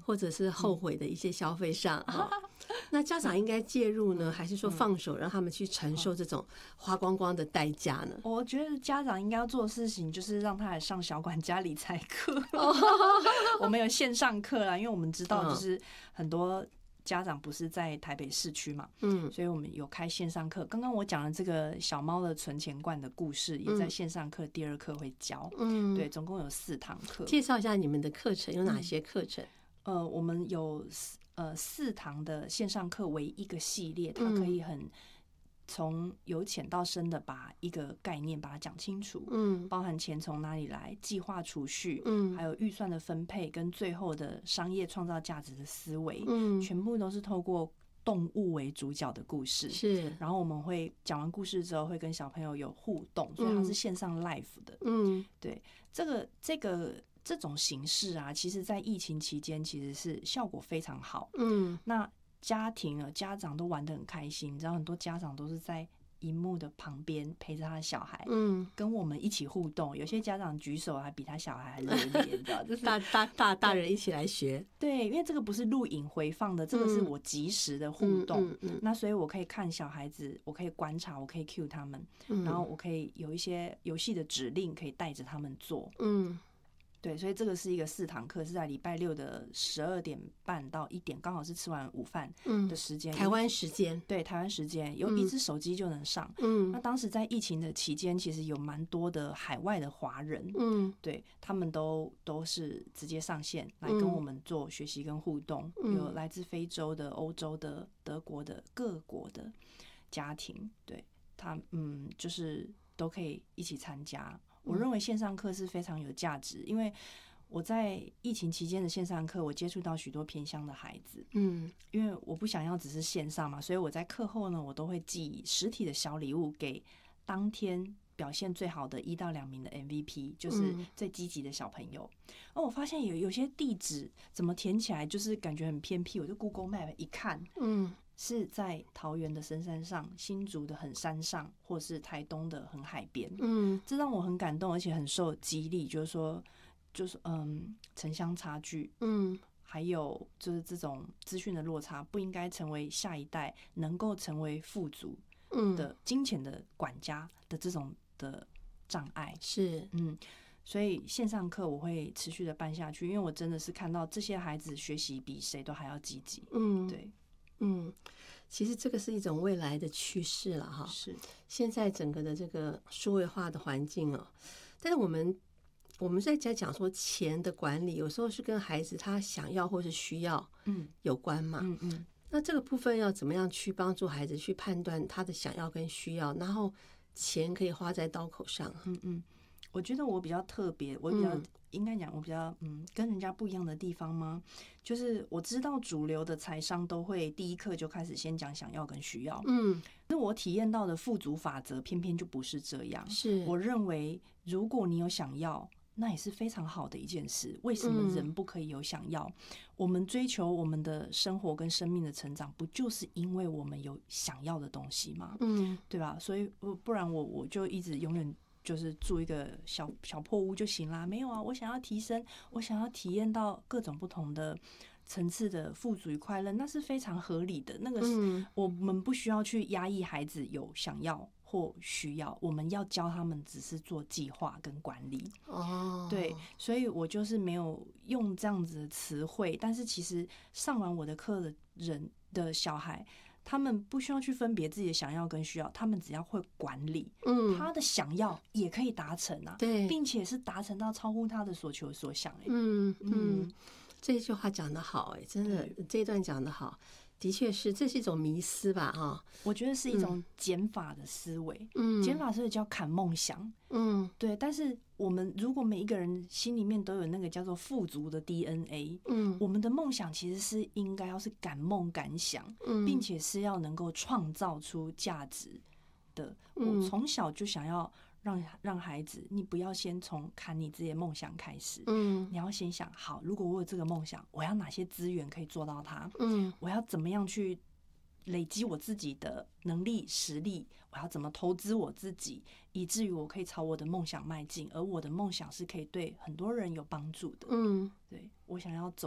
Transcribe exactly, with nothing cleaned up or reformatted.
或者是后悔的一些消费上哈、嗯。那家长应该介入呢，还是说放手让他们去承受这种花光光的代价呢？ 我觉得家长应该要做的事情就是让他来上小管家理财课。我们有线上课啦，因为我们知道就是很多家长不是在台北市区嘛，嗯，所以我们有开线上课。刚刚我讲的这个小猫的存钱罐的故事，也在线上课第二课会教，嗯，对，总共有四堂课。 介绍一下你们的课程有哪些课程？ 嗯、呃，我们有呃四堂的线上课为一个系列，它可以很从由浅到深的把一个概念把它讲清楚，嗯，包含钱从哪里来、计划储蓄，嗯，还有预算的分配跟最后的商业创造价值的思维，嗯，全部都是透过动物为主角的故事， 是。 然后我们会讲完故事之后会跟小朋友有互动，所以它是线上 live 的，嗯，对，这个这个这种形式啊，其实在疫情期间其实是效果非常好，嗯，那家庭啊，家长都玩得很开心，你知道很多家长都是在荧幕的旁边陪着他的小孩，嗯，跟我们一起互动。有些家长举手还比他小孩还热烈，你知道，就是大大大大人一起来学。 对，因为这个不是录影回放的，这个是我即时的互动。嗯嗯嗯嗯、那所以我可以看小孩子，我可以观察，我可以 cue 他们，嗯、然后我可以有一些游戏的指令可以带着他们做。嗯。对，所以这个是一个四堂课，是在礼拜六的十二点半到一点，刚好是吃完午饭的时间、嗯， 台湾时间。 对，台湾时间有一只手机就能上。嗯，那当时在疫情的期间，其实有蛮多的海外的华人，嗯，对他们都都是直接上线来跟我们做学习跟互动，嗯、有来自非洲的、欧洲的、德国的各国的家庭，对他嗯，就是都可以一起参加。我认为线上课是非常有价值，因为我在疫情期间的线上课，我接触到许多偏乡的孩子，嗯，因为我不想要只是线上嘛，所以我在课后呢，我都会寄实体的小礼物给当天表现最好的一到两名的 M V P， 就是最积极的小朋友。哦，我发现有有些地址怎么填起来就是感觉很偏僻，我就 Google Map 一看，嗯。是在桃园的深山上、新竹的很山上，或是台东的很海边。嗯，这让我很感动，而且很受激励。就是说，就是嗯，城乡差距，嗯，还有就是这种资讯的落差，不应该成为下一代能够成为富足的金钱的管家的这种的障碍。 是， 嗯。所以线上课我会持续的办下去，因为我真的是看到这些孩子学习比谁都还要积极。嗯，对。 嗯，其实这个是一种未来的趋势了哈。 是， 现在整个的这个数位化的环境哦，但是我们我们在在讲说钱的管理，有时候是跟孩子他想要或是需要嗯有关嘛。嗯嗯。那这个部分要怎么样去帮助孩子去判断他的想要跟需要，然后钱可以花在刀口上？ 嗯嗯。我觉得我比较特别，我比较、嗯、应该讲我比较嗯跟人家不一样的地方吗？就是我知道主流的财商都会第一课就开始先讲想要跟需要，嗯，那我体验到的富足法则偏偏就不是这样。 是我认为如果你有想要，那也是非常好的一件事。为什么人不可以有想要？嗯、我们追求我们的生活跟生命的成长，不就是因为我们有想要的东西吗？嗯，对吧？所以不然我我就一直永远。就是住一个小小破屋就行啦，没有啊！我想要提升，我想要体验到各种不同的层次的富足与快乐，那是非常合理的。那个是我们不需要去压抑孩子有想要或需要，我们要教他们只是做计划跟管理。哦，对，所以我就是没有用这样子的词汇，但是其实上完我的课的人的小孩。他们不需要去分别自己的想要跟需要，他们只要会管理，嗯，他的想要也可以达成啊， 对， 并且是达成到超乎他的所求所想、欸， 嗯嗯，这句话讲得好、欸，真的，这一段讲得好。的确是，这是一种迷思吧？哈， 我觉得是一种减法的思维。嗯，减法思维叫砍梦想。嗯，对。但是我们如果每一个人心里面都有那个叫做富足的 D N A， 嗯，我们的梦想其实是应该要是敢梦敢想，嗯，并且是要能够创造出价值的。我从小就想要。让让孩子，你不要先从砍你自己的梦想开始，嗯，你要先想好，如果我有这个梦想，我要哪些资源可以做到它，嗯，我要怎么样去累积我自己的能力实力，我要怎么投资我自己，以至于我可以朝我的梦想迈进，而我的梦想是可以对很多人有帮助的，嗯，对，我想要走